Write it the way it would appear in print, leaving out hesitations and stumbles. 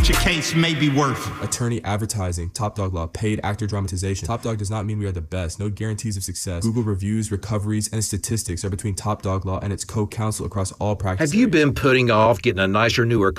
what your case may be worth. Attorney advertising, Top Dog Law, paid actor dramatization. Top Dog does not mean we are the best. No guarantees of success. Google reviews, recoveries, and statistics are between Top Dog Law and its co-counsel across all practice Have you been putting off getting a nicer, newer